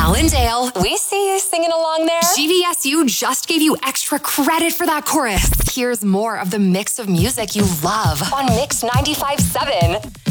Allendale. We see you singing along there. GVSU just gave you extra credit for that chorus. Here's more of the mix of music you love on Mix 95.7.